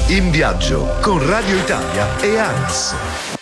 In viaggio con Radio Italia e ANAS.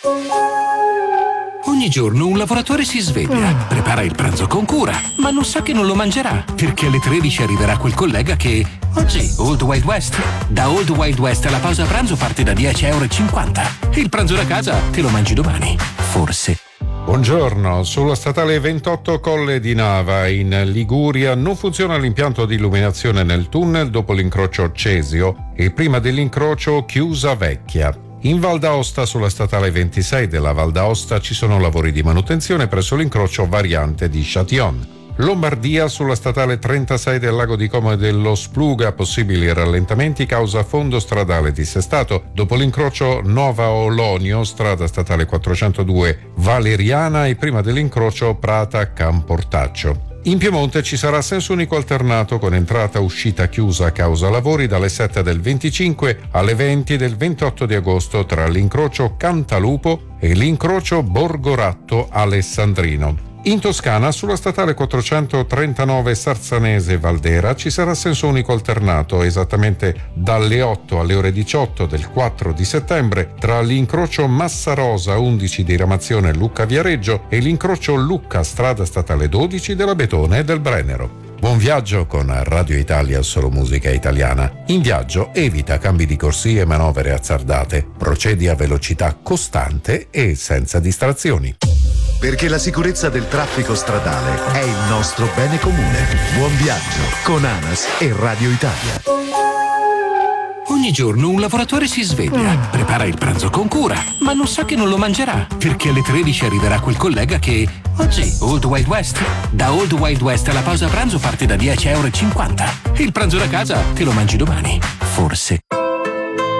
Ogni giorno un lavoratore si sveglia, prepara il pranzo con cura, ma non sa che non lo mangerà, perché alle 13 arriverà quel collega che... Oggi, Old Wild West. Da Old Wild West la pausa pranzo parte da 10,50 €. Il pranzo da casa te lo mangi domani. Forse. Buongiorno, sulla statale 28 Colle di Nava in Liguria non funziona l'impianto di illuminazione nel tunnel dopo l'incrocio Cesio e prima dell'incrocio Chiusa Vecchia. In Val d'Aosta sulla statale 26 della Val d'Aosta ci sono lavori di manutenzione presso l'incrocio variante di Châtillon. Lombardia sulla statale 36 del Lago di Como e dello Spluga possibili rallentamenti causa fondo stradale dissestato dopo l'incrocio Nova Olonio strada statale 402 Valeriana e prima dell'incrocio Prata Camportaccio. In Piemonte ci sarà senso unico alternato con entrata uscita chiusa a causa lavori dalle 7 del 25 alle 20 del 28 di agosto tra l'incrocio Cantalupo e l'incrocio Borgoratto Alessandrino. In Toscana, sulla statale 439 Sarzanese Valdera, ci sarà senso unico alternato esattamente dalle 8 alle ore 18 del 4 di settembre tra l'incrocio Massarosa 11 di Ramazione Lucca Viareggio e l'incrocio Lucca strada statale 12 della Betone e del Brennero. Buon viaggio con Radio Italia, solo musica italiana. In viaggio evita cambi di corsie e manovre azzardate. Procedi a velocità costante e senza distrazioni. Perché la sicurezza del traffico stradale è il nostro bene comune. Buon viaggio con ANAS e Radio Italia. Ogni giorno un lavoratore si sveglia, prepara il pranzo con cura, ma non sa che non lo mangerà, perché alle 13 arriverà quel collega che... Oggi, Old Wild West. Da Old Wild West la pausa pranzo parte da 10,50 €. Il pranzo da casa te lo mangi domani. Forse.